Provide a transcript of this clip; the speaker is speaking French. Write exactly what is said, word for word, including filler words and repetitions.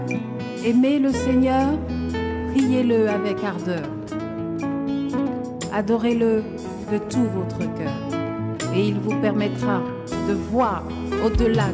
Aimez le Seigneur, priez-le avec ardeur. Adorez-le de tout votre cœur et il vous permettra de voir au-delà